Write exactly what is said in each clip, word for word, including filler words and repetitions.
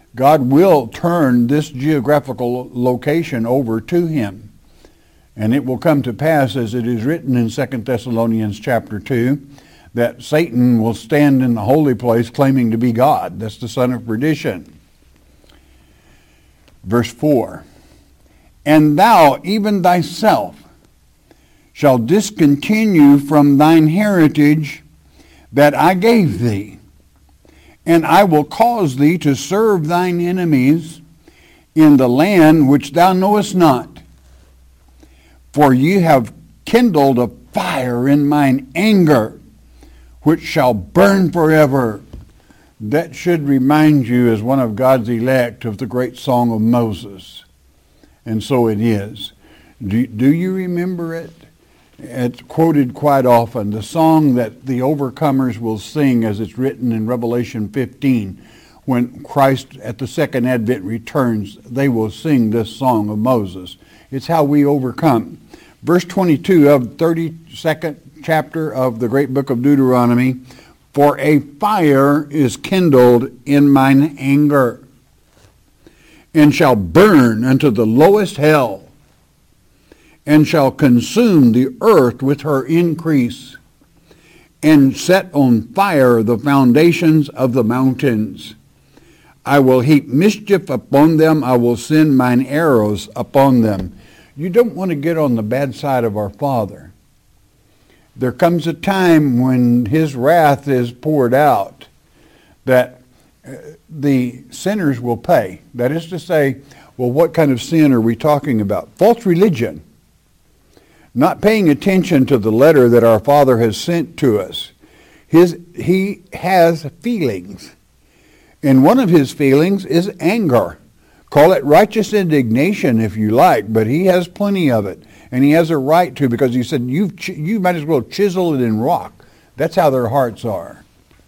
God will turn this geographical location over to him. And it will come to pass, as it is written in Second Thessalonians chapter two, that Satan will stand in the holy place claiming to be God. That's the son of perdition. Verse four, and thou, even thyself, shall discontinue from thine heritage that I gave thee, and I will cause thee to serve thine enemies in the land which thou knowest not. For ye have kindled a fire in mine anger, which shall burn forever. That should remind you, as one of God's elect, of the great song of Moses. And so it is. Do, do you remember it? It's quoted quite often. The song that the overcomers will sing, as it's written in Revelation fifteen. When Christ at the second advent returns, they will sing this song of Moses. It's how we overcome. Verse twenty-two of the thirty-second chapter of the great book of Deuteronomy, for a fire is kindled in mine anger, and shall burn unto the lowest hell, and shall consume the earth with her increase, and set on fire the foundations of the mountains. I will heap mischief upon them, I will send mine arrows upon them. You don't want to get on the bad side of our Father. There comes a time when his wrath is poured out that uh, the sinners will pay. That is to say, well, what kind of sin are we talking about? False religion. Not paying attention to the letter that our Father has sent to us. His, he has feelings. And one of his feelings is anger. Call it righteous indignation if you like, but he has plenty of it. And he has a right to, because he said, You've ch- you might as well chisel it in rock. That's how their hearts are.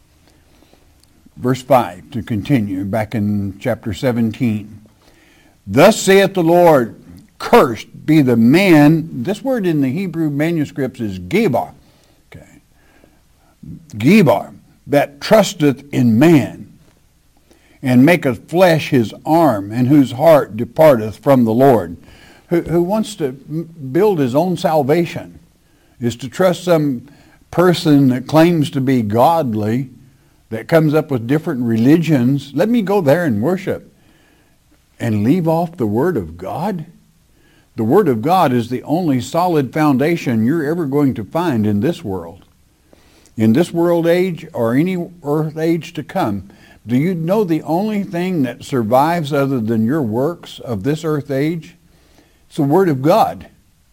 Verse five, to continue, back in chapter seventeen. Thus saith the Lord, cursed be the man, this word in the Hebrew manuscripts is Gebar, okay, Gebar, that trusteth in man, and maketh flesh his arm, and whose heart departeth from the Lord. Who, who wants to build his own salvation, is to trust some person that claims to be godly, that comes up with different religions. Let me go there and worship, and leave off the Word of God? The Word of God is the only solid foundation you're ever going to find in this world. In this world age or any earth age to come. Do you know the only thing that survives other than your works of this earth age? It's the Word of God.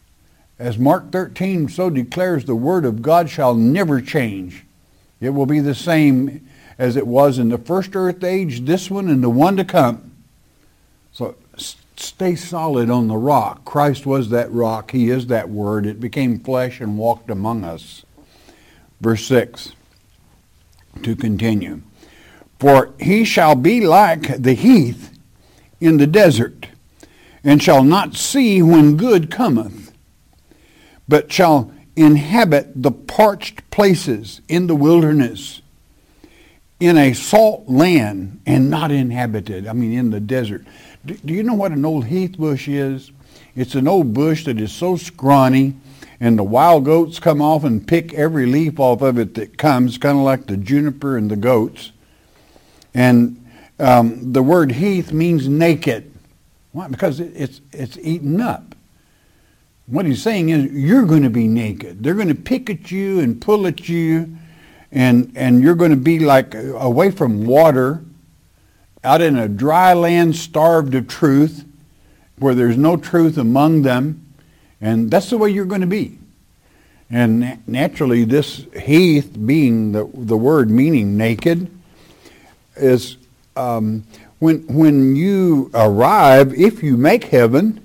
As Mark thirteen so declares, the Word of God shall never change. It will be the same as it was in the first earth age, this one, and the one to come. So stay solid on the rock. Christ was that rock. He is that Word. It became flesh and walked among us. Verse six, to continue. For he shall be like the heath in the desert, and shall not see when good cometh, but shall inhabit the parched places in the wilderness, in a salt land and not inhabited. I mean, in the desert. Do, do you know what an old heath bush is? It's an old bush that is so scrawny, and the wild goats come off and pick every leaf off of it that comes, kind of like the juniper and the goats. And um, the word heath means naked. Why? Because it, it's it's eaten up. What he's saying is, you're going to be naked. They're going to pick at you and pull at you, and and you're going to be like away from water, out in a dry land starved of truth, where there's no truth among them, and that's the way you're going to be. And naturally, this heath, being the the word meaning naked, is um, when when you arrive, if you make heaven,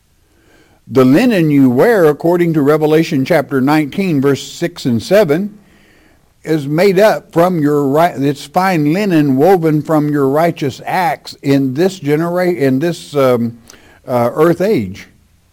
the linen you wear, according to Revelation chapter nineteen, verse six and seven, is made up from your right. It's fine linen woven from your righteous acts in this generation, in this um, uh, earth age.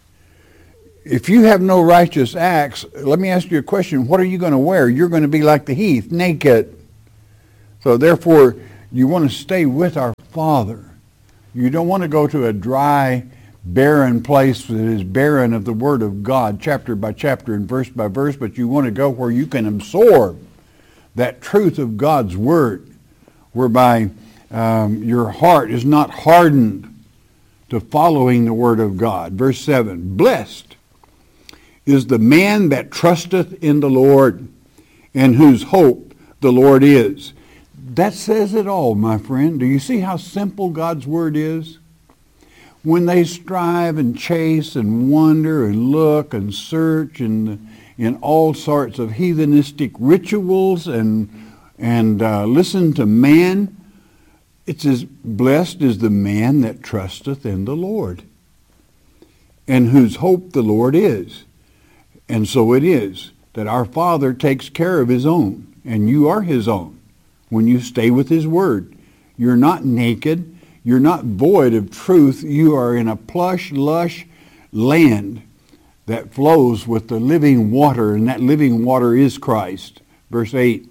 If you have no righteous acts, let me ask you a question. What are you going to wear? You're going to be like the heath, naked. So therefore, you want to stay with our Father. You don't want to go to a dry, barren place that is barren of the Word of God, chapter by chapter and verse by verse, but you want to go where you can absorb that truth of God's Word, whereby um, your heart is not hardened to following the Word of God. Verse seven, blessed is the man that trusteth in the Lord, and whose hope the Lord is. That says it all, my friend. Do you see how simple God's Word is? When they strive and chase and wonder and look and search and in all sorts of heathenistic rituals and and uh, listen to man, it's as blessed is the man that trusteth in the Lord, and whose hope the Lord is. And so it is that our Father takes care of His own, and you are His own when you stay with His Word. You're not naked. You're not void of truth. You are in a plush, lush land that flows with the living water, and that living water is Christ. Verse eight,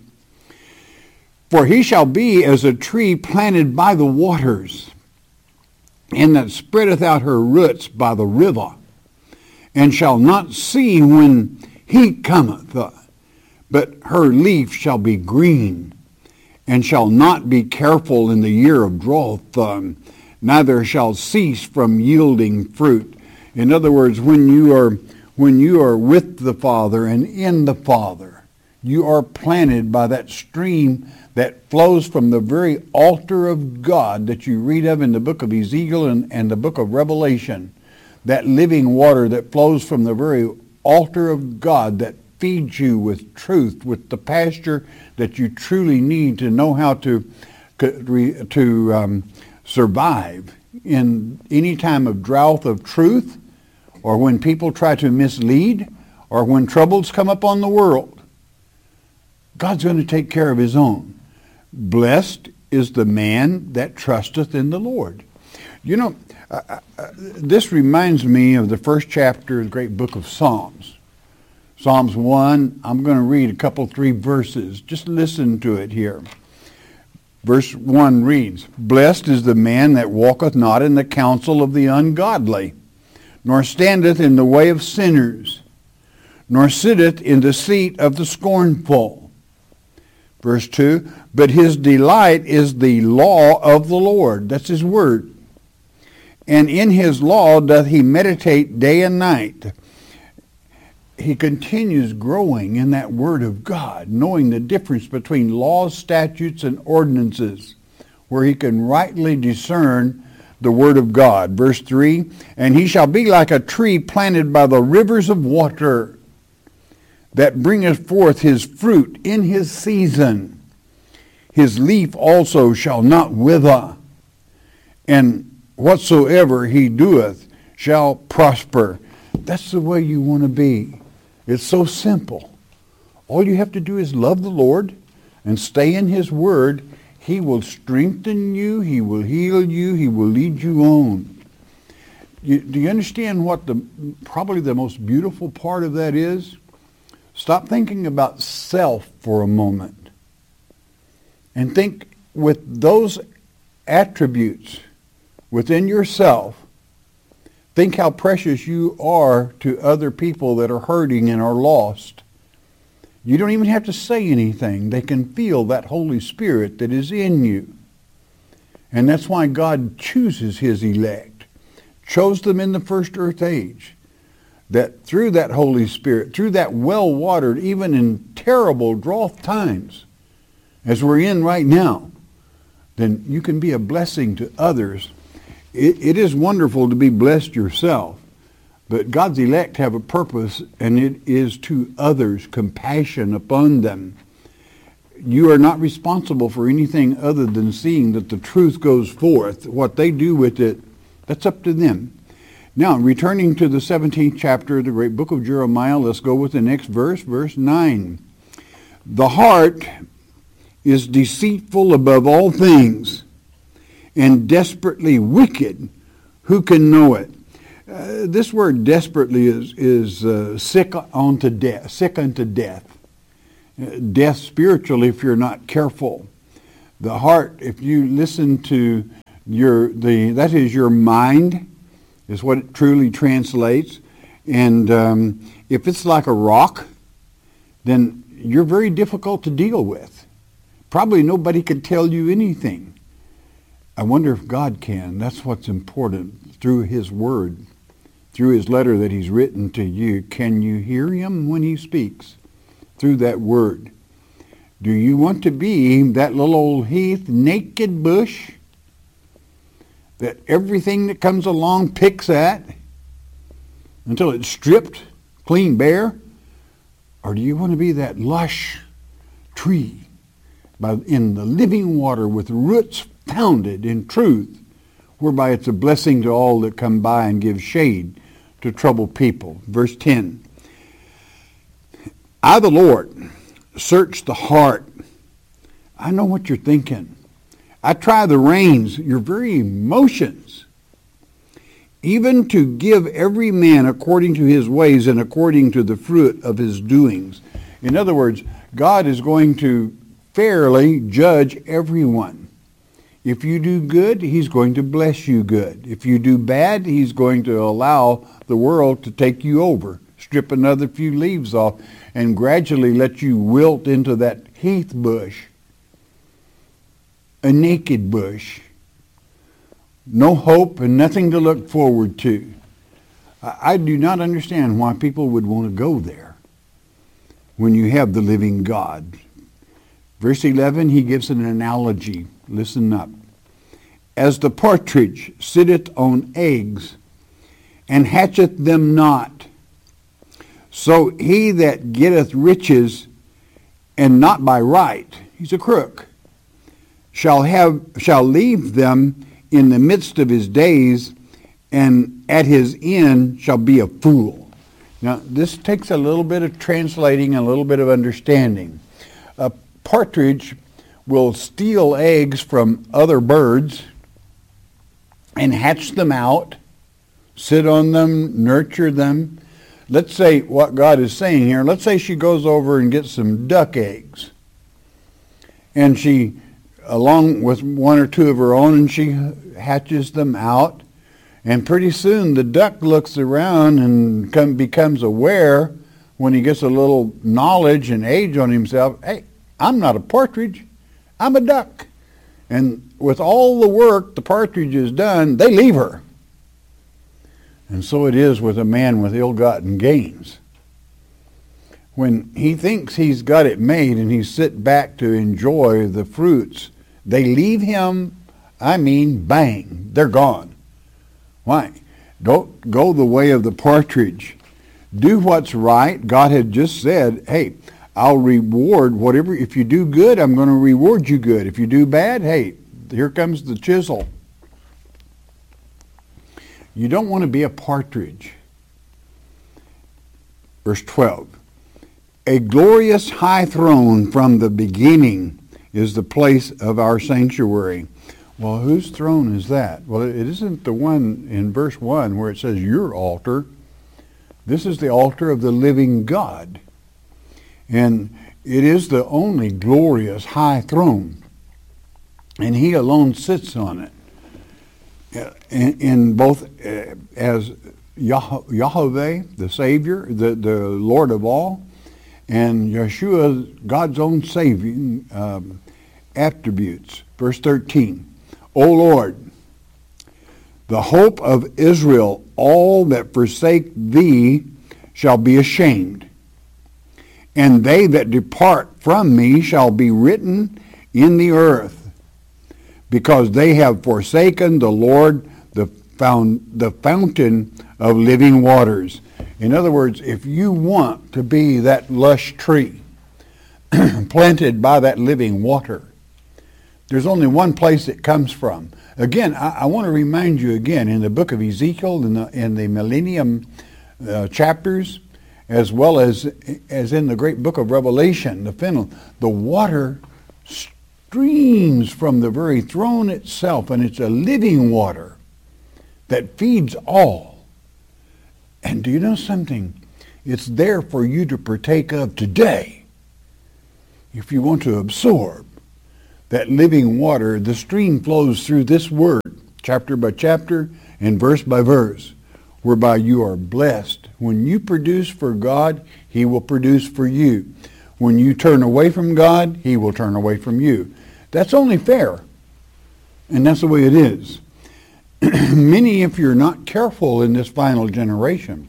for he shall be as a tree planted by the waters, and that spreadeth out her roots by the river, and shall not see when heat cometh, but her leaf shall be green, and shall not be careful in the year of drought, um, neither shall cease from yielding fruit. In other words, when you are when you are with the Father and in the Father, you are planted by that stream that flows from the very altar of God that you read of in the book of Ezekiel and, and the book of Revelation. That living water that flows from the very altar of God that feeds you with truth, with the pasture that you truly need to know how to, to um, survive in any time of drought of truth, or when people try to mislead, or when troubles come upon the world. God's going to take care of His own. Blessed is the man that trusteth in the Lord. You know, uh, uh, this reminds me of the first chapter of the great book of Psalms. Psalms one, I'm going to read a couple, three verses. Just listen to it here. Verse one reads, blessed is the man that walketh not in the counsel of the ungodly, nor standeth in the way of sinners, nor sitteth in the seat of the scornful. Verse two, but his delight is the law of the Lord. That's His Word. And in His law doth he meditate day and night. He continues growing in that Word of God, knowing the difference between laws, statutes, and ordinances, where he can rightly discern the Word of God. Verse three, and he shall be like a tree planted by the rivers of water, that bringeth forth his fruit in his season. His leaf also shall not wither, and whatsoever he doeth shall prosper. That's the way you want to be. It's so simple. All you have to do is love the Lord and stay in His Word. He will strengthen you. He will heal you. He will lead you on. You, do you understand what the probably the most beautiful part of that is? Stop thinking about self for a moment and think with those attributes within yourself. Think how precious you are to other people that are hurting and are lost. You don't even have to say anything. They can feel that Holy Spirit that is in you. And that's why God chooses His elect, chose them in the first earth age, that through that Holy Spirit, through that well-watered, even in terrible drought times, as we're in right now, then you can be a blessing to others. It, it is wonderful to be blessed yourself, but God's elect have a purpose, and it is to others, compassion upon them. You are not responsible for anything other than seeing that the truth goes forth. What they do with it, that's up to them. Now, returning to the seventeenth chapter of the great book of Jeremiah, let's go with the next verse, verse nine. The heart is deceitful above all things, and desperately wicked. Who can know it? Uh, this word desperately is, is uh, sick unto death, sick unto death. Uh, death spiritually if you're not careful. The heart, if you listen to Your the that is your mind, is what it truly translates. And um, if it's like a rock, then you're very difficult to deal with. Probably nobody could tell you anything. I wonder if God can. That's what's important. Through His Word, through His letter that He's written to you, can you hear Him when He speaks through that Word? Do you want to be that little old heath, naked bush that everything that comes along picks at until it's stripped clean bare? Or do you want to be that lush tree by, in the living water with roots founded in truth, whereby it's a blessing to all that come by and give shade to troubled people? Verse ten. I, the Lord, search the heart. I know what you're thinking. I try the reins, your very emotions, even to give every man according to his ways and according to the fruit of his doings. In other words, God is going to fairly judge everyone. If you do good, He's going to bless you good. If you do bad, He's going to allow the world to take you over, strip another few leaves off, and gradually let you wilt into that heath bush, a naked bush. No hope and nothing to look forward to. I do not understand why people would want to go there when you have the living God. Verse eleven, he gives an analogy. Listen up. As the partridge sitteth on eggs, and hatcheth them not, so he that getteth riches, and not by right, he's a crook, shall have shall leave them in the midst of his days, and at his end shall be a fool. Now, this takes a little bit of translating and a little bit of understanding. A partridge will steal eggs from other birds and hatch them out, sit on them, nurture them. Let's say what God is saying here, let's say she goes over and gets some duck eggs, and she, along with one or two of her own, and she hatches them out, and pretty soon the duck looks around and come, becomes aware, when he gets a little knowledge and age on himself, hey, I'm not a partridge, I'm a duck. And with all the work the partridge has done, they leave her. And so it is with a man with ill-gotten gains. When he thinks he's got it made and he's sit back to enjoy the fruits, they leave him, I mean, bang, they're gone. Why? Don't go the way of the partridge. Do what's right. God had just said, hey, I'll reward whatever. If you do good, I'm going to reward you good. If you do bad, hey, here comes the chisel. You don't want to be a partridge. Verse twelve. A glorious high throne from the beginning is the place of our sanctuary. Well, whose throne is that? Well, it isn't the one in verse one where it says your altar. This is the altar of the living God. And it is the only glorious high throne. And He alone sits on it. In, in both uh, as Yah- Yahweh, the Savior, the, the Lord of all, and Yeshua, God's own saving um, attributes. Verse thirteen. O Lord, the hope of Israel, all that forsake thee shall be ashamed, and they that depart from me shall be written in the earth, because they have forsaken the Lord, the found, the fountain of living waters. In other words, if you want to be that lush tree planted by that living water, there's only one place it comes from. Again, I, I want to remind you again, in the book of Ezekiel, in the, in the millennium uh, chapters, as well as as in the great book of Revelation, the final, the water streams from the very throne itself, and it's a living water that feeds all. And do you know something? It's there for you to partake of today. If you want to absorb that living water, the stream flows through this word. chapter by chapter and verse by verse, whereby you are blessed. When you produce for God, He will produce for you. When you turn away from God, He will turn away from you. That's only fair. And that's the way it is. Many, if you're not careful in this final generation,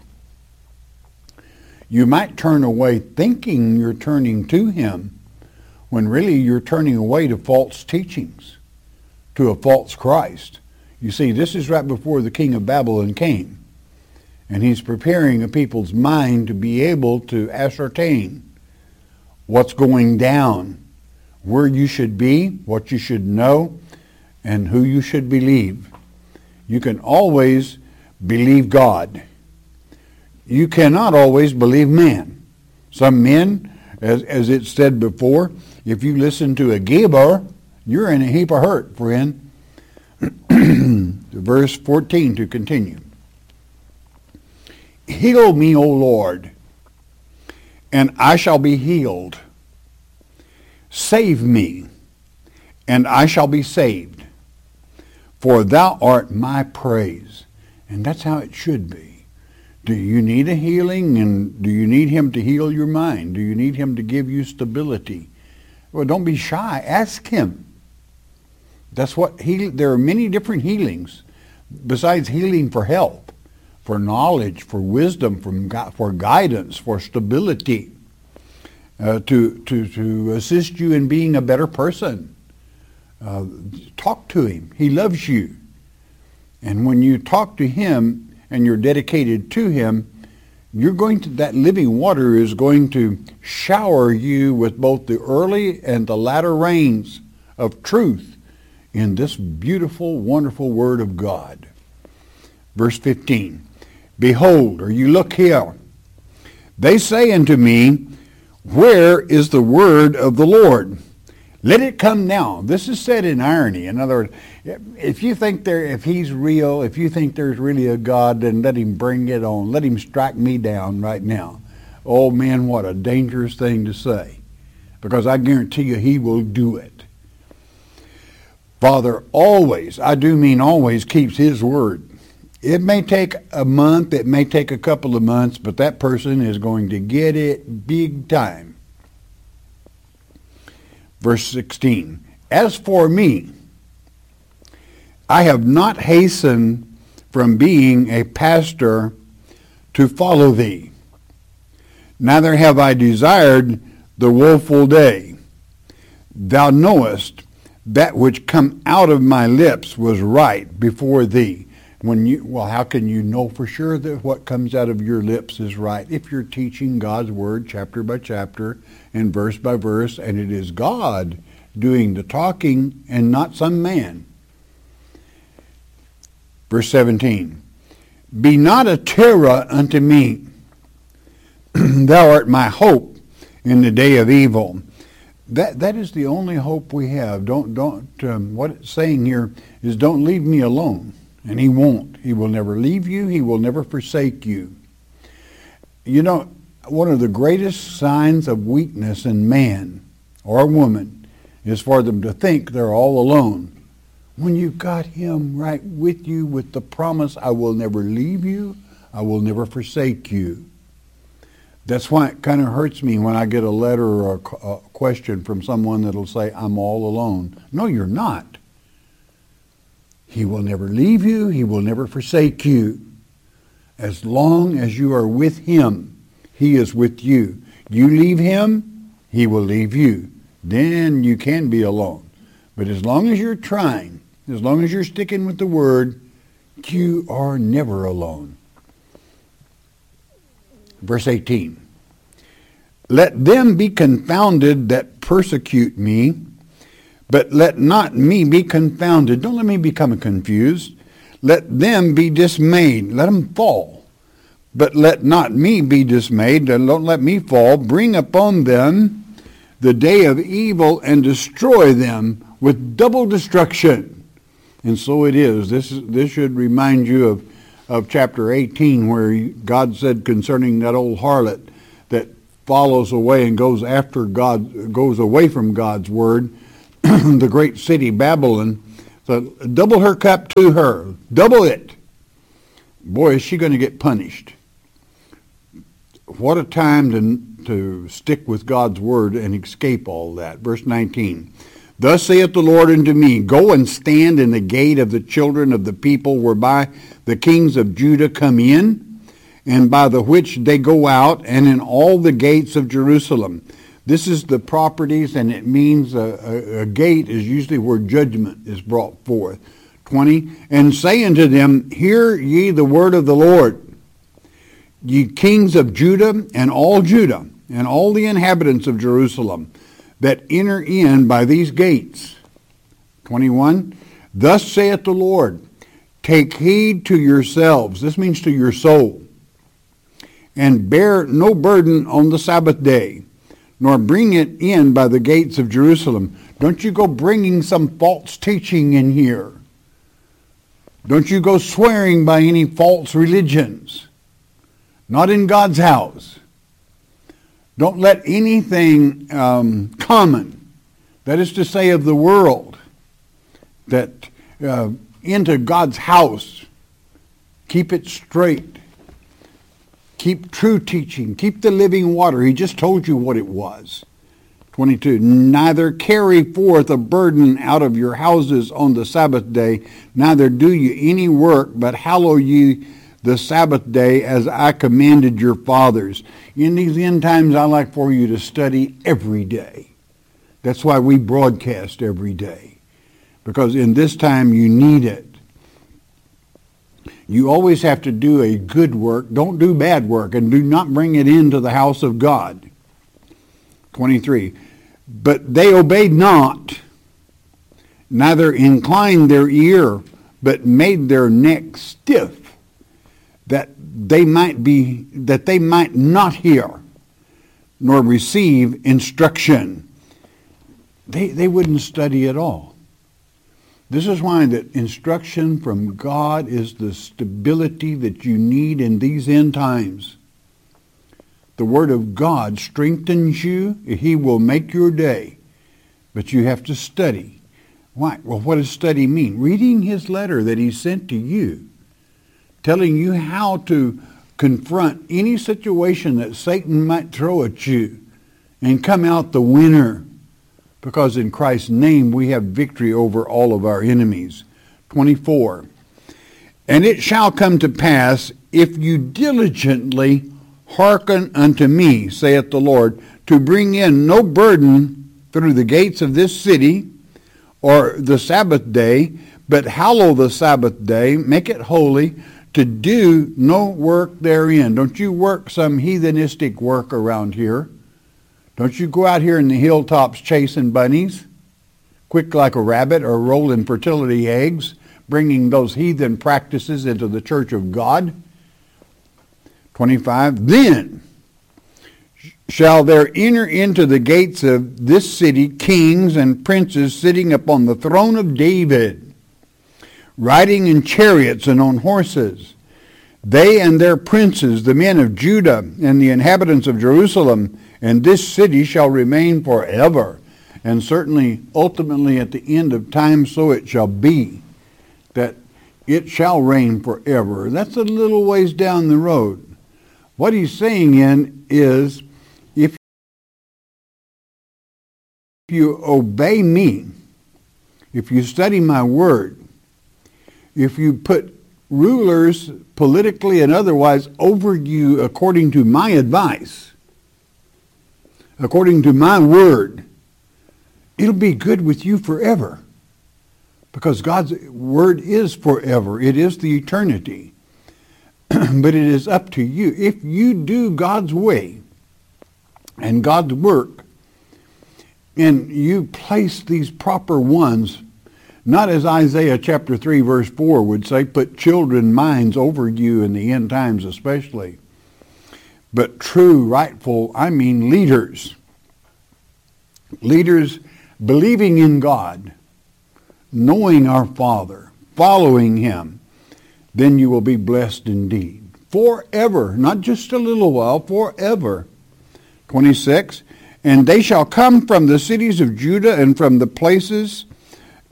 you might turn away thinking you're turning to Him, when really you're turning away to false teachings, to a false Christ. You see, this is right before the king of Babylon came. And he's preparing a people's mind to be able to ascertain what's going down, where you should be, what you should know, and who you should believe. You can always believe God. You cannot always believe man. Some men, as, as it said before, if you listen to a Geber, you're in a heap of hurt, friend. Verse fourteen to continue. Heal me, O Lord, and I shall be healed. Save me, and I shall be saved. For thou art my praise. And that's how it should be. Do you need a healing? And do you need Him to heal your mind? Do you need Him to give you stability? Well, don't be shy. Ask Him. That's what he, there are many different healings besides healing for health, for knowledge, for wisdom, for, for guidance, for stability, uh, to, to, to assist you in being a better person. Uh, talk to Him. He loves you. And when you talk to Him and you're dedicated to Him, you're going to, that living water is going to shower you with both the early and the latter rains of truth in this beautiful, wonderful Word of God. Verse fifteen, behold, or you look here, they say unto me, where is the word of the Lord? Let it come now. This is said in irony. In other words, if you think there, if He's real, if you think there's really a God, then let Him bring it on. Let Him strike me down right now. Oh man, what a dangerous thing to say. Because I guarantee you He will do it. Father always, I do mean always, keeps His word. It may take a month, it may take a couple of months, but that person is going to get it big time. Verse sixteen, as for me, I have not hastened from being a pastor to follow thee. Neither have I desired the woeful day. Thou knowest that which come out of my lips was right before thee. When you, well, how can you know for sure that what comes out of your lips is right? If you're teaching God's word chapter by chapter and verse by verse, and it is God doing the talking and not some man. Verse seventeen, be not a terror unto me. Thou art my hope in the day of evil. That that is the only hope we have. Don't don't. Um, what it's saying here is, don't leave me alone, and He won't. He will never leave you. He will never forsake you. You know, one of the greatest signs of weakness in man or woman is for them to think they're all alone. When you've got Him right with you, with the promise, I will never leave you. I will never forsake you. That's why it kind of hurts me when I get a letter or a, a question from someone that'll say, I'm all alone. No, you're not. He will never leave you. He will never forsake you. As long as you are with Him, He is with you. You leave Him, He will leave you. Then you can be alone. But as long as you're trying, as long as you're sticking with the Word, you are never alone. Verse eighteen, let them be confounded that persecute me, but let not me be confounded. Don't let me become confused. Let them be dismayed. Let them fall. But let not me be dismayed. Don't let me fall. Bring upon them the day of evil and destroy them with double destruction. And so it is. This, is, this should remind you of of chapter eighteen, where God said concerning that old harlot that follows away and goes after God, goes away from God's word, the great city Babylon, So double her cup to her. Double it. Boy, is she going to get punished. What a time to, to stick with God's word and escape all that. Verse nineteen. Thus saith the Lord unto me, Go and stand in the gate of the children of the people, whereby the kings of Judah come in, and by the which they go out, and in all the gates of Jerusalem. This is the properties, and it means a, a, a gate is usually where judgment is brought forth. twenty, and say unto them, Hear ye the word of the Lord, ye kings of Judah, and all Judah, and all the inhabitants of Jerusalem, that enter in by these gates. twenty-one, Thus saith the Lord, Take heed to yourselves, this means to your soul, and bear no burden on the Sabbath day, nor bring it in by the gates of Jerusalem. Don't you go bringing some false teaching in here. Don't you go swearing by any false religions. Not in God's house. Don't let anything um, common, that is to say of the world, that uh, into God's house. Keep it straight. Keep true teaching. Keep the living water. He just told you what it was. twenty-two, Neither carry forth a burden out of your houses on the Sabbath day, neither do ye any work, but hallow ye the Sabbath day as I commanded your fathers. In these end times, I like for you to study every day. That's why we broadcast every day, because in this time you need it. You always have to do a good work. Don't do bad work, and do not bring it into the house of God. twenty-three, But they obeyed not, neither inclined their ear, but made their neck stiff, that they might be, that they might not hear, nor receive instruction. They, they wouldn't study at all. This is why that instruction from God is the stability that you need in these end times. The Word of God strengthens you. He will make your day. But you have to study. Why? Well, what does study mean? Reading His letter that He sent to you, telling you how to confront any situation that Satan might throw at you and come out the winner. Because in Christ's name we have victory over all of our enemies. twenty-four, And it shall come to pass, if you diligently hearken unto me, saith the Lord, to bring in no burden through the gates of this city, or the Sabbath day, but hallow the Sabbath day, make it holy, to do no work therein. Don't you work some heathenistic work around here. Don't you go out here in the hilltops chasing bunnies, quick like a rabbit, or rolling fertility eggs, bringing those heathen practices into the church of God. twenty-five, Then shall there enter into the gates of this city kings and princes sitting upon the throne of David, riding in chariots and on horses. They and their princes, the men of Judah and the inhabitants of Jerusalem, and this city shall remain forever. And certainly, ultimately, at the end of time, so it shall be, that it shall reign forever. That's a little ways down the road. What he's saying in is, if you obey me, if you study my word, if you put rulers, politically and otherwise, over you according to my advice, according to my word, it'll be good with you forever. Because God's word is forever. It is the eternity. But it is up to you. If you do God's way and God's work, and you place these proper ones, not as Isaiah chapter three verse four would say, put children minds over you in the end times especially, but true, rightful, I mean leaders. Leaders believing in God, knowing our Father, following Him, then you will be blessed indeed. Forever, not just a little while, forever. twenty-six, And they shall come from the cities of Judah and from the places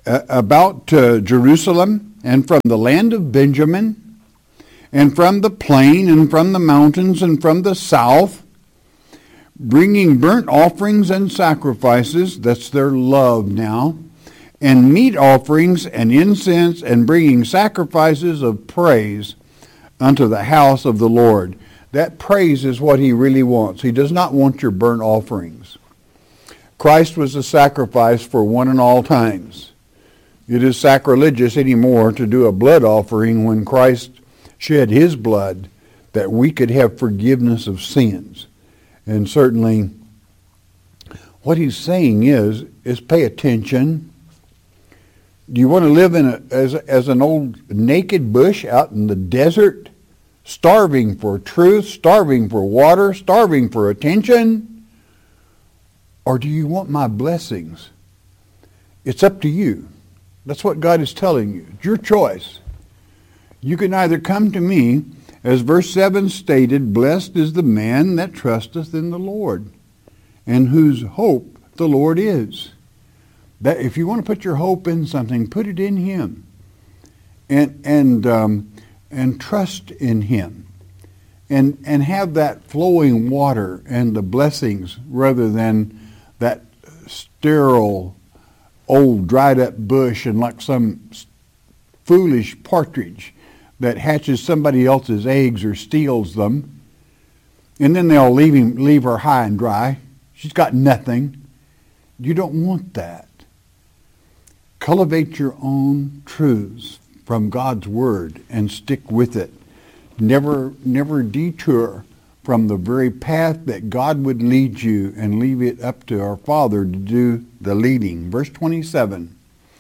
uh, about uh, Jerusalem, and from the land of Benjamin, and from the plain, and from the mountains, and from the south, bringing burnt offerings and sacrifices, that's their love now, and meat offerings and incense, and bringing sacrifices of praise unto the house of the Lord. That praise is what he really wants. He does not want your burnt offerings. Christ was a sacrifice for one and all times. It is sacrilegious anymore to do a blood offering when Christ shed his blood that we could have forgiveness of sins. And certainly what he's saying is, is pay attention. Do you want to live in a, as, as an old naked bush out in the desert, starving for truth, starving for water, starving for attention? Or do you want my blessings? It's up to you. That's what God is telling you. It's your choice. You can either come to me, as verse seven stated, blessed is the man that trusteth in the Lord, and whose hope the Lord is. That if you want to put your hope in something, put it in him. And and um, and trust in him. And and have that flowing water and the blessings rather than that sterile, old, dried-up bush and like some foolish partridge that hatches somebody else's eggs or steals them, and then they'll leave him, leave her high and dry. She's got nothing. You don't want that. Cultivate your own truths from God's Word and stick with it. Never, never detour from the very path that God would lead you, and leave it up to our Father to do the leading. Verse twenty-seven.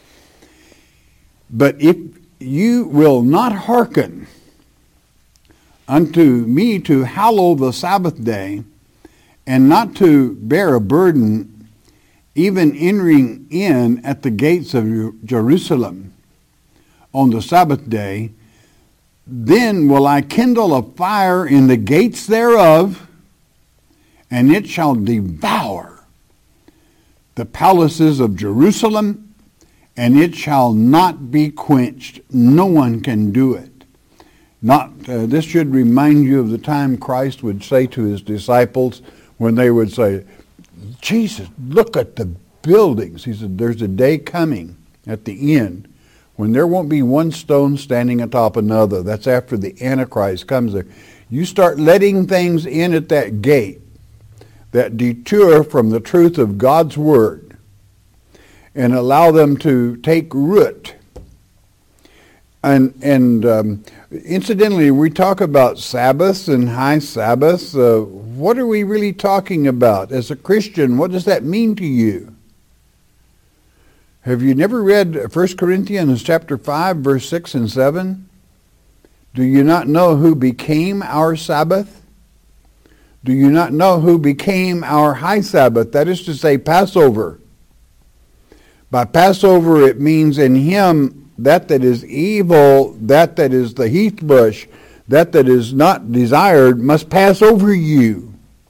But if you will not hearken unto me to hallow the Sabbath day, and not to bear a burden, even entering in at the gates of Jerusalem on the Sabbath day, then will I kindle a fire in the gates thereof, and it shall devour the palaces of Jerusalem, and it shall not be quenched. No one can do it. Not uh, this should remind you of the time Christ would say to his disciples when they would say, Jesus, look at the buildings. He said, there's a day coming at the end when there won't be one stone standing atop another. That's after the Antichrist comes there. You start letting things in at that gate that detour from the truth of God's Word and allow them to take root. And and um, incidentally, we talk about Sabbaths and high Sabbaths. Uh, what are we really talking about? As a Christian, what does that mean to you? Have you never read First Corinthians chapter five, verse six and seven? Do you not know who became our Sabbath? Do you not know who became our high Sabbath? That is to say, Passover. By Passover, it means in him that that is evil, that that is the heath bush, that that is not desired, must pass over you.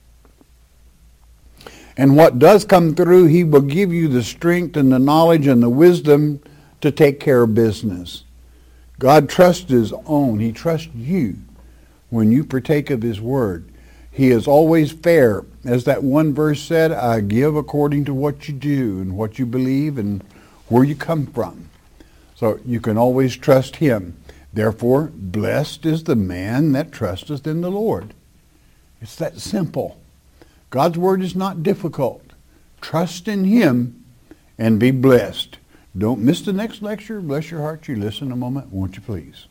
And what does come through, he will give you the strength and the knowledge and the wisdom to take care of business. God trusts his own. He trusts you when you partake of his word. He is always fair. As that one verse said, I give according to what you do and what you believe and where you come from. So you can always trust him. Therefore, blessed is the man that trusteth in the Lord. It's that simple. God's word is not difficult. Trust in him and be blessed. Don't miss the next lecture. Bless your heart. You listen a moment, won't you please?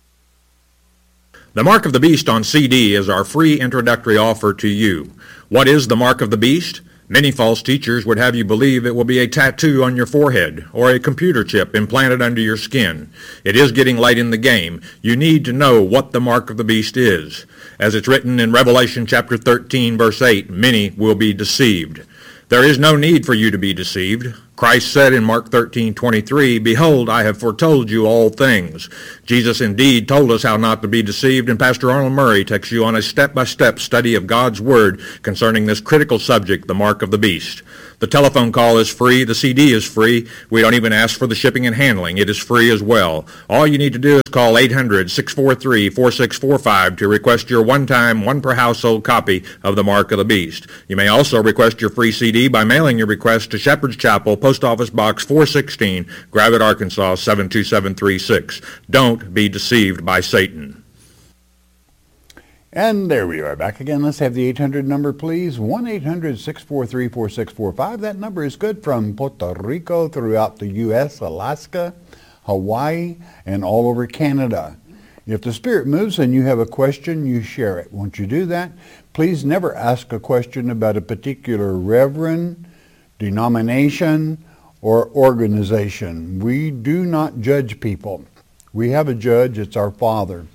The Mark of the Beast on C D is our free introductory offer to you. What is the Mark of the Beast? Many false teachers would have you believe it will be a tattoo on your forehead or a computer chip implanted under your skin. It is getting late in the game. You need to know what the Mark of the Beast is. As it's written in Revelation chapter thirteen, verse eight, many will be deceived. There is no need for you to be deceived. Christ said in Mark thirteen twenty-three, Behold, I have foretold you all things. Jesus indeed told us how not to be deceived, and Pastor Arnold Murray takes you on a step-by-step study of God's Word concerning this critical subject, the Mark of the Beast. The telephone call is free. The C D is free. We don't even ask for the shipping and handling. It is free as well. All you need to do is call eight hundred, six four three, four six four five to request your one-time, one-per-household copy of The Mark of the Beast. You may also request your free C D by mailing your request to Shepherd's Chapel, Post Office Box four sixteen, Gravette, Arkansas seven two seven three six. Don't be deceived by Satan. And there we are back again. Let's have the eight hundred number, please. one eight hundred, six four three, four six four five. That number is good from Puerto Rico throughout the U S, Alaska, Hawaii, and all over Canada. If the Spirit moves and you have a question, you share it. Once you do that, please never ask a question about a particular reverend, denomination, or organization. We do not judge people. We have a judge. It's our Father.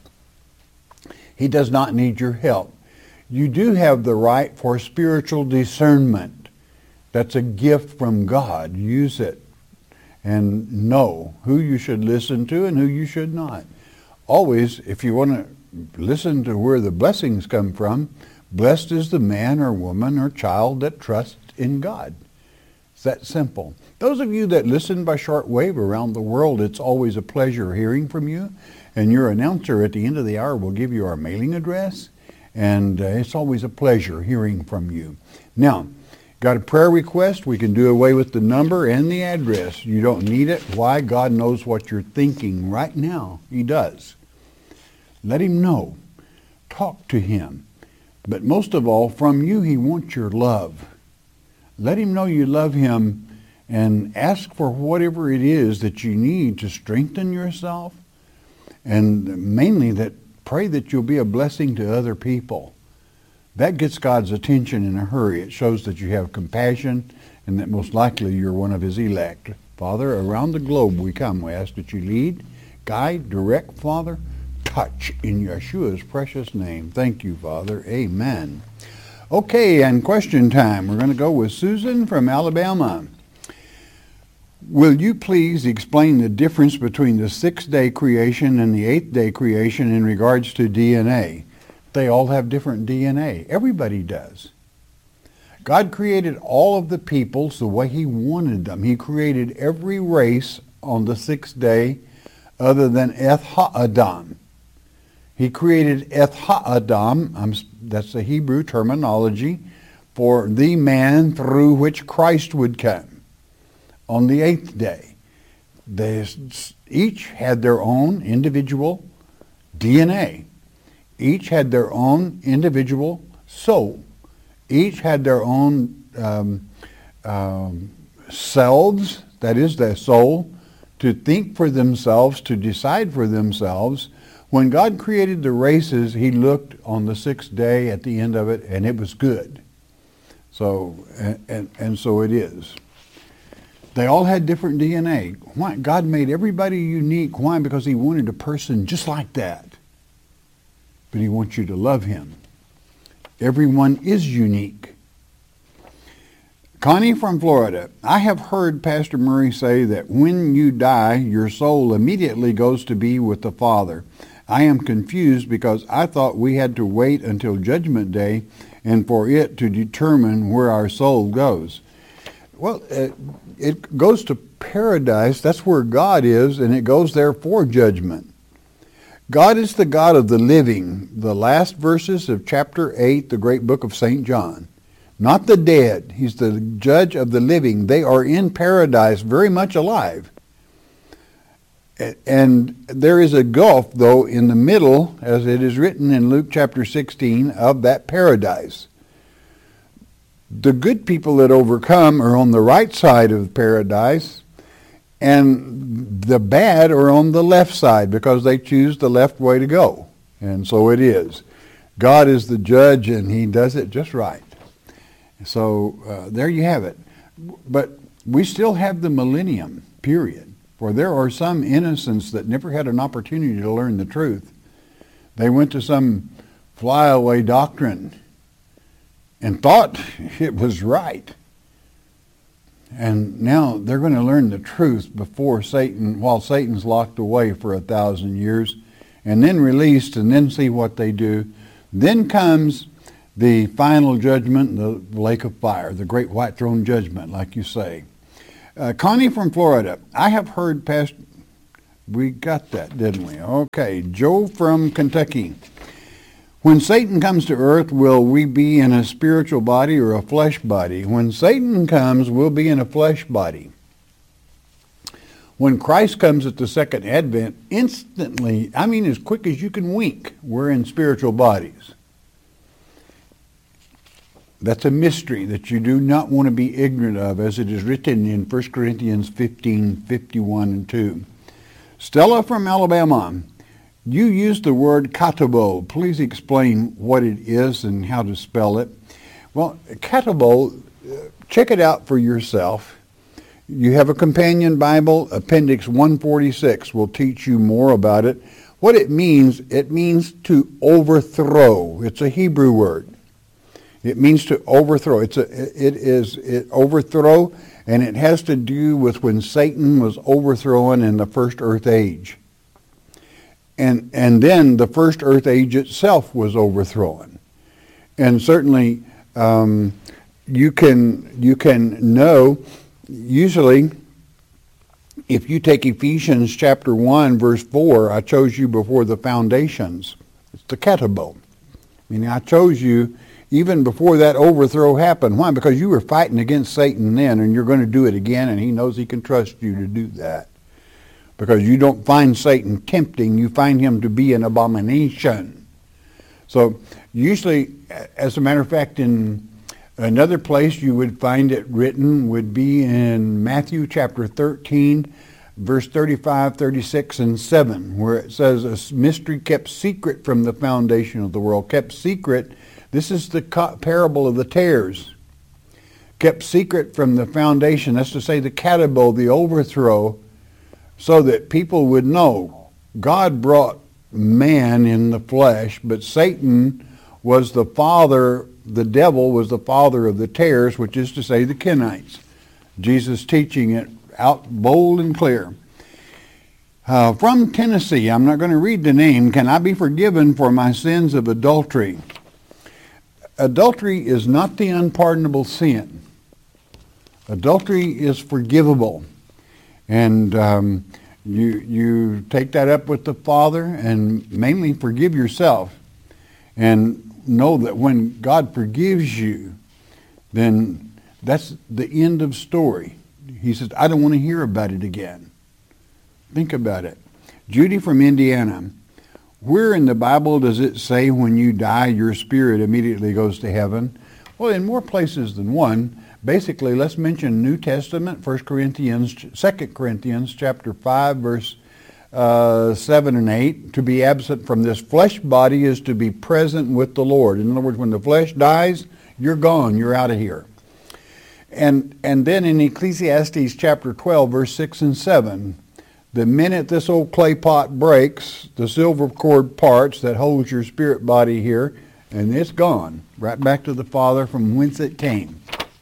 He does not need your help. You do have the right for spiritual discernment. That's a gift from God. Use it and know who you should listen to and who you should not. Always, if you want to listen to where the blessings come from, blessed is the man or woman or child that trusts in God. It's that simple. Those of you that listen by shortwave around the world, it's always a pleasure hearing from you. And your announcer at the end of the hour will give you our mailing address. And uh, it's always a pleasure hearing from you. Now, got a prayer request? We can do away with the number and the address. You don't need it. Why? God knows what you're thinking right now. He does. Let him know. Talk to him. But most of all, from you, he wants your love. Let him know you love him and ask for whatever it is that you need to strengthen yourself. And mainly that pray that you'll be a blessing to other people. That gets God's attention in a hurry. It shows that you have compassion and that most likely you're one of his elect. Father, around the globe we come. We ask that you lead, guide, direct, Father, touch in Yeshua's precious name. Thank you, Father. Amen. Okay, and question time. We're going to go with Susan from Alabama. Will you please explain the difference between the sixth-day creation and the eighth-day creation in regards to D N A? They all have different D N A. Everybody does. God created all of the peoples the way he wanted them. He created every race on the sixth day other than Eth Ha-Adam. He created Eth Ha-Adam, um, that's the Hebrew terminology, for the man through which Christ would come. On the eighth day, they each had their own individual D N A. Each had their own individual soul. Each had their own um, um, selves, that is their soul, to think for themselves, to decide for themselves. When God created the races, he looked on the sixth day at the end of it, and it was good. So, and, and, and so it is. They all had different D N A. Why? God made everybody unique. Why? Because he wanted a person just like that. But he wants you to love him. Everyone is unique. Connie from Florida. I have heard Pastor Murray say that when you die, your soul immediately goes to be with the Father. I am confused because I thought we had to wait until Judgment Day and for it to determine where our soul goes. Well, uh, it goes to paradise. That's where God is, and it goes there for judgment. God is the God of the living. The last verses of chapter eight, the great book of Saint John. Not the dead. He's the judge of the living. They are in paradise, very much alive. And there is a gulf, though, in the middle, as it is written in Luke chapter sixteen, of that paradise. The good people that overcome are on the right side of paradise, and the bad are on the left side because they choose the left way to go. And so it is. God is the judge, and he does it just right. So uh, there you have it. But we still have the millennium, period. For there are some innocents that never had an opportunity to learn the truth. They went to some flyaway doctrine and thought it was right. And now they're going to learn the truth before Satan, while Satan's locked away for a thousand years, and then released, and then see what they do. Then comes the final judgment, the lake of fire, the great white throne judgment, like you say. Uh, Connie from Florida, I have heard past, we got that, didn't we? Okay, Joe from Kentucky. When Satan comes to earth, will we be in a spiritual body or a flesh body? When Satan comes, we'll be in a flesh body. When Christ comes at the second advent, instantly, I mean as quick as you can wink, we're in spiritual bodies. That's a mystery that you do not want to be ignorant of, as it is written in First Corinthians fifteen, fifty-one and two. Stella from Alabama, you used the word katabo. Please explain what it is and how to spell it. Well, katabo, check it out for yourself. You have a companion Bible, Appendix one forty-six will teach you more about it. What it means, it means to overthrow. It's a Hebrew word. It means to overthrow. It's a, it is it overthrow, and it has to do with when Satan was overthrown in the first earth age. And and then the first earth age itself was overthrown. And certainly um, you can you can know, usually if you take Ephesians chapter one, verse four, I chose you before the foundations. It's the katabo. Meaning I chose you even before that overthrow happened. Why? Because you were fighting against Satan then, and you're going to do it again, and he knows he can trust you to do that. Because you don't find Satan tempting, you find him to be an abomination. So usually, as a matter of fact, in another place you would find it written would be in Matthew chapter thirteen, verse thirty-five, thirty-six, and seven, where it says, a mystery kept secret from the foundation of the world. Kept secret. This is the parable of the tares. Kept secret from the foundation. That's to say the katabo, the overthrow, so that people would know God brought man in the flesh, but Satan was the father, the devil was the father of the tares, which is to say the Kenites. Jesus teaching it out bold and clear. Uh, from Tennessee, I'm not going to read the name. Can I be forgiven for my sins of adultery? Adultery is not the unpardonable sin. Adultery is forgivable. And um, you you take that up with the Father and mainly forgive yourself. And know that when God forgives you, then that's the end of story. He says, I don't want to hear about it again. Think about it. Judy from Indiana. Where in the Bible does it say when you die, your spirit immediately goes to heaven? Well, in more places than one. Basically, let's mention New Testament, First Corinthians, Second Corinthians chapter five, verse uh, seven and eight. To be absent from this flesh body is to be present with the Lord. In other words, when the flesh dies, you're gone. You're out of here. And, and then in Ecclesiastes chapter twelve, verse six and seven, the minute this old clay pot breaks, the silver cord parts that holds your spirit body here, and it's gone, right back to the Father from whence it came.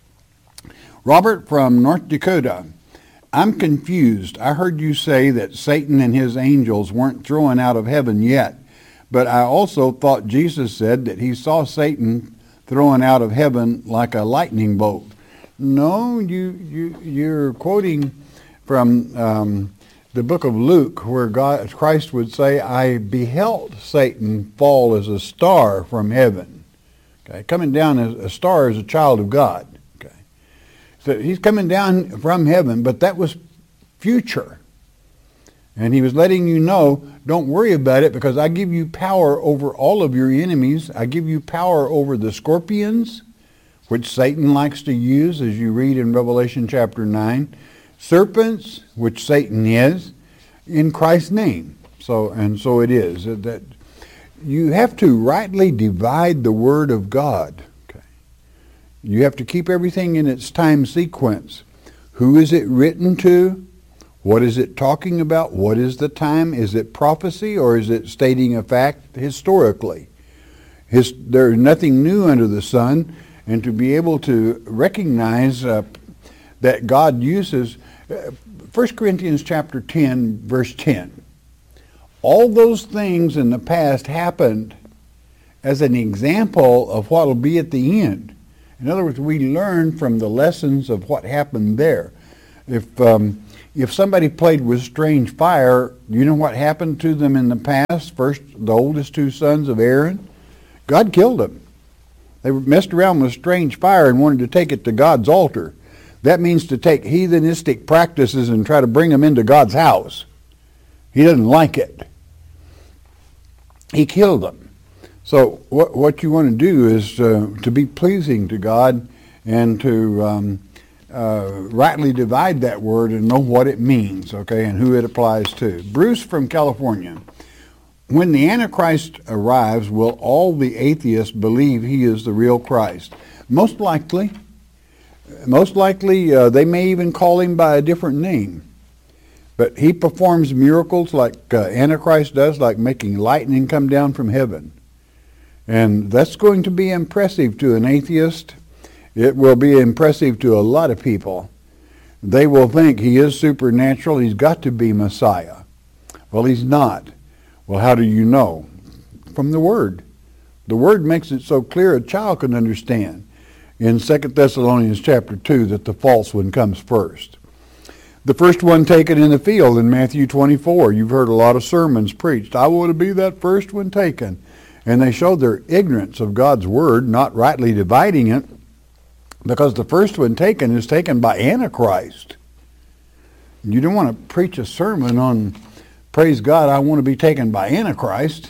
Robert from North Dakota. I'm confused. I heard you say that Satan and his angels weren't thrown out of heaven yet, but I also thought Jesus said that he saw Satan thrown out of heaven like a lightning bolt. No, you, you, you're quoting from um, the book of Luke, where God, Christ would say, I beheld Satan fall as a star from heaven. Okay, coming down as a star as a child of God. Okay, so he's coming down from heaven, but that was future. And he was letting you know, don't worry about it, because I give you power over all of your enemies. I give you power over the scorpions, which Satan likes to use, as you read in Revelation chapter nine. Serpents, which Satan is, in Christ's name. So and so it is that you have to rightly divide the Word of God. Okay. You have to keep everything in its time sequence. Who is it written to? What is it talking about? What is the time? Is it prophecy, or is it stating a fact historically? His, there is nothing new under the sun, and to be able to recognize uh, that God uses uh, First Corinthians chapter ten, verse ten. All those things in the past happened, as an example of what will be at the end. In other words, we learn from the lessons of what happened there. If um, if somebody played with strange fire, you know what happened to them in the past? First, the oldest two sons of Aaron, God killed them. They messed around with strange fire and wanted to take it to God's altar. That means to take heathenistic practices and try to bring them into God's house. He doesn't like it. He killed them. So what what you want to do is uh, to be pleasing to God and to um, uh, rightly divide that word and know what it means, okay, and who it applies to. Bruce from California. When the Antichrist arrives, will all the atheists believe he is the real Christ? Most likely. Most likely, uh, they may even call him by a different name. But he performs miracles like uh, Antichrist does, like making lightning come down from heaven. And that's going to be impressive to an atheist. It will be impressive to a lot of people. They will think he is supernatural. He's got to be Messiah. Well, he's not. Well, how do you know? From the Word. The Word makes it so clear a child can understand. In Second Thessalonians chapter two, that the false one comes first. The first one taken in the field in Matthew twenty-four. You've heard a lot of sermons preached. I want to be that first one taken. And they showed their ignorance of God's Word, not rightly dividing it, because the first one taken is taken by Antichrist. You don't want to preach a sermon on, praise God, I want to be taken by Antichrist.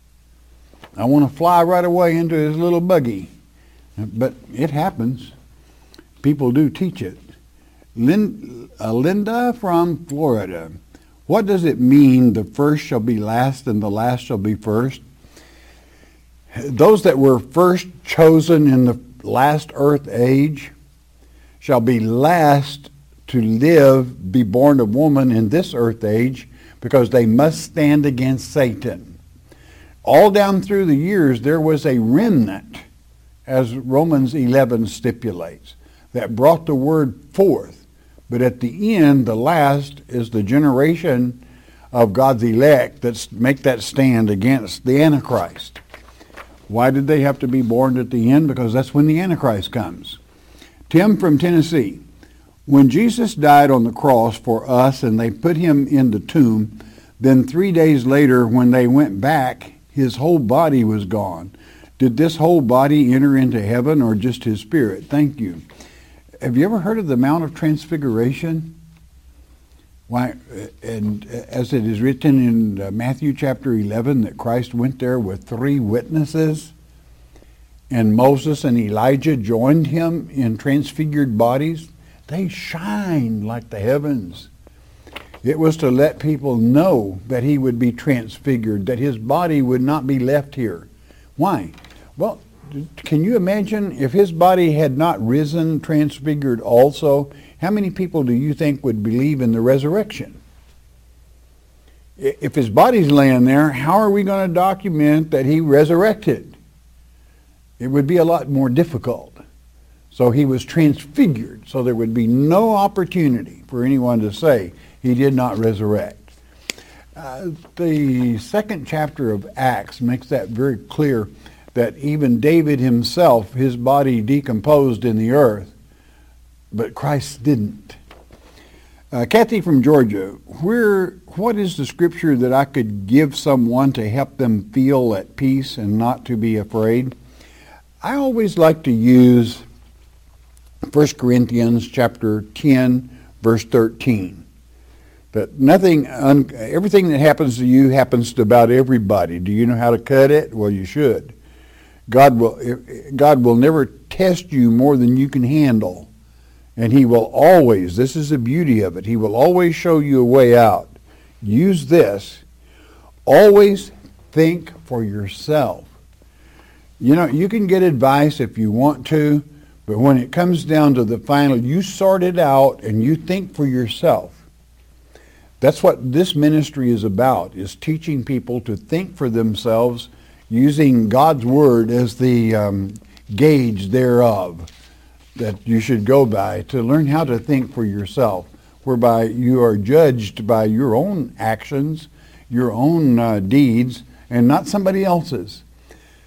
I want to fly right away into his little buggy. But it happens. People do teach it. Lin, uh, Linda from Florida. What does it mean, the first shall be last and the last shall be first? Those that were first chosen in the last earth age shall be last to live, be born of woman in this earth age, because they must stand against Satan. All down through the years, there was a remnant, as Romans eleven stipulates, that brought the word forth. But at the end, the last is the generation of God's elect that make that stand against the Antichrist. Why did they have to be born at the end? Because that's when the Antichrist comes. Tim from Tennessee. When Jesus died on the cross for us and they put him in the tomb, then three days later when they went back, his whole body was gone. Did this whole body enter into heaven or just his spirit? Thank you. Have you ever heard of the Mount of Transfiguration? Why, and as it is written in Matthew chapter eleven, that Christ went there with three witnesses, and Moses and Elijah joined him in transfigured bodies. They shined like the heavens. It was to let people know that he would be transfigured, that his body would not be left here. Why? Well, can you imagine if his body had not risen transfigured also? How many people do you think would believe in the resurrection? If his body's laying there, how are we going to document that he resurrected? It would be a lot more difficult. So he was transfigured, so there would be no opportunity for anyone to say he did not resurrect. Uh, the second chapter of Acts makes that very clear, that even David himself, his body decomposed in the earth, but Christ didn't. Uh, Kathy from Georgia, where, what is the scripture that I could give someone to help them feel at peace and not to be afraid? I always like to use First Corinthians chapter ten, verse thirteen. That nothing, un, everything that happens to you happens to about everybody. Do you know how to cut it? Well, you should. God will, God will never test you more than you can handle. And he will always, this is the beauty of it, he will always show you a way out. Use this. Always think for yourself. You know, you can get advice if you want to, but when it comes down to the final, you sort it out and you think for yourself. That's what this ministry is about, is teaching people to think for themselves using God's Word as the um, gauge thereof that you should go by to learn how to think for yourself, whereby you are judged by your own actions, your own uh, deeds, and not somebody else's.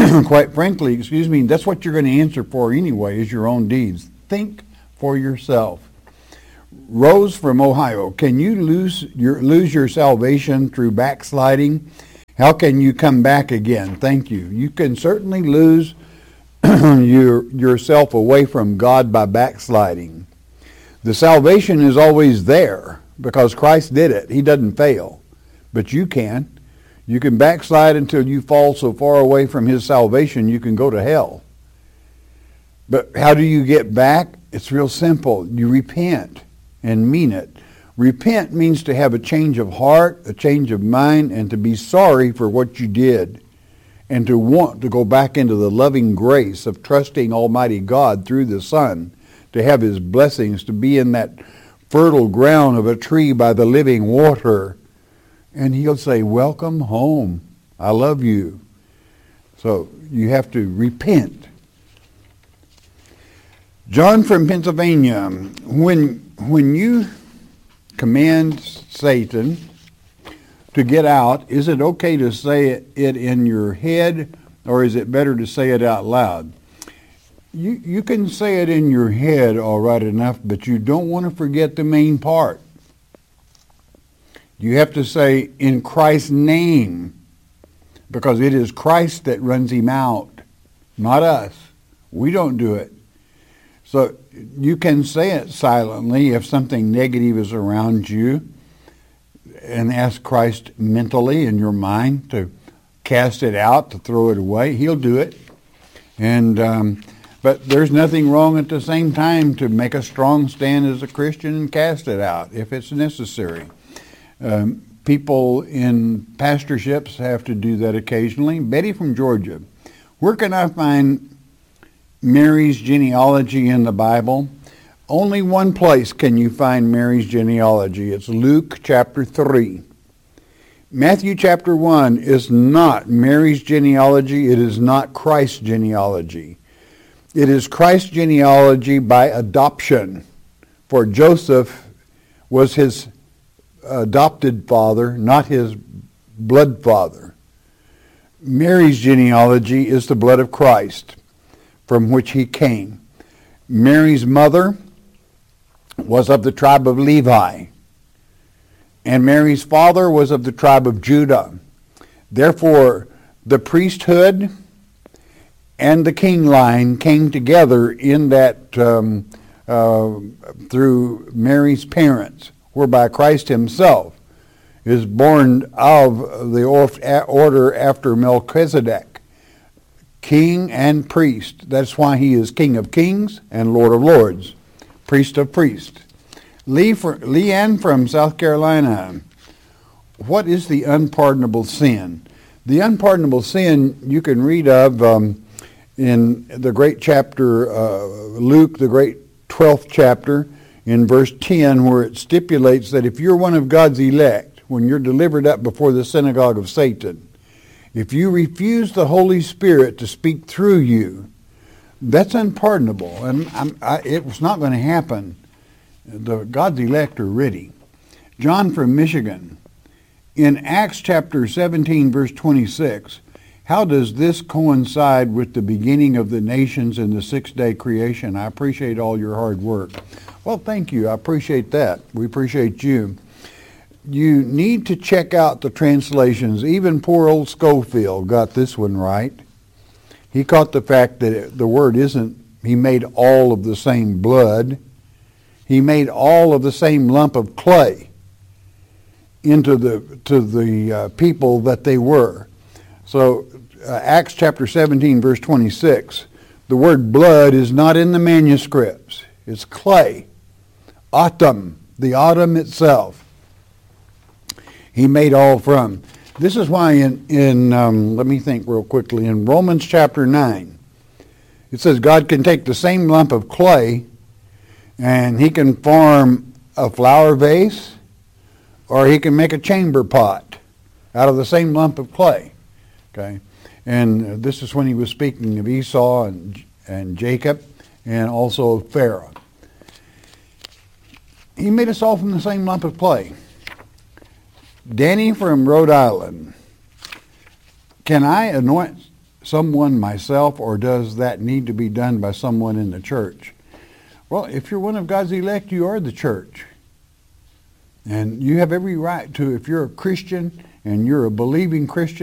quite frankly, excuse me, that's what you're going to answer for anyway, is your own deeds. Think for yourself. Rose from Ohio, can you lose your lose your salvation through backsliding? How can you come back again? Thank you. You can certainly lose your, yourself away from God by backsliding. The salvation is always there because Christ did it. He doesn't fail. But you can. You can backslide until you fall so far away from his salvation you can go to hell. But how do you get back? It's real simple. You repent and mean it. Repent means to have a change of heart, a change of mind, and to be sorry for what you did, and to want to go back into the loving grace of trusting Almighty God through the Son, to have his blessings, to be in that fertile ground of a tree by the living water. And he'll say, welcome home. I love you. So you have to repent. John from Pennsylvania, when when you command Satan to get out, is it okay to say it, it in your head, or is it better to say it out loud? You you can say it in your head all right enough, but you don't want to forget the main part. You have to say, in Christ's name, because it is Christ that runs him out, not us. We don't do it. So you can say it silently if something negative is around you, and ask Christ mentally in your mind to cast it out, to throw it away. He'll do it. And um, but there's nothing wrong at the same time to make a strong stand as a Christian and cast it out if it's necessary. Um, people in pastorships have to do that occasionally. Betty from Georgia, where can I find Mary's genealogy in the Bible? Only one place can you find Mary's genealogy. It's Luke chapter three. Matthew chapter one is not Mary's genealogy. It is not Christ's genealogy. It is Christ's genealogy by adoption. For Joseph was his adopted father, not his blood father. Mary's genealogy is the blood of Christ, from which he came. Mary's mother was of the tribe of Levi, and Mary's father was of the tribe of Judah. Therefore, the priesthood and the king line came together in that um, uh, through Mary's parents, whereby Christ himself is born of the order after Melchizedek, king and priest. That's why he is King of Kings and Lord of Lords, priest of priests. Lee for, Leanne from South Carolina, what is the unpardonable sin? The unpardonable sin you can read of um, in the great chapter, uh, Luke, the great twelfth chapter, in verse ten, where it stipulates that if you're one of God's elect, when you're delivered up before the synagogue of Satan, if you refuse the Holy Spirit to speak through you, that's unpardonable. And I'm, I, it was not going to happen. The God's elect are ready. John from Michigan, in Acts chapter seventeen, verse twenty-six, how does this coincide with the beginning of the nations and the six-day creation? I appreciate all your hard work. Well, thank you. I appreciate that. We appreciate you. You need to check out the translations. Even poor old Schofield got this one right. He caught the fact that it, the word isn't, he made all of the same blood. He made all of the same lump of clay into the to the uh, people that they were. So uh, Acts chapter seventeen, verse twenty-six, the word blood is not in the manuscripts. It's clay. Autumn, the autumn itself. He made all from. This is why in, in um, let me think real quickly, in Romans chapter nine, it says God can take the same lump of clay and he can form a flower vase, or he can make a chamber pot out of the same lump of clay. Okay, and this is when he was speaking of Esau and, and Jacob and also Pharaoh. He made us all from the same lump of clay. Danny from Rhode Island, can I anoint someone myself, or does that need to be done by someone in the church? Well, if you're one of God's elect, you are the church. And you have every right to, if you're a Christian and you're a believing Christian,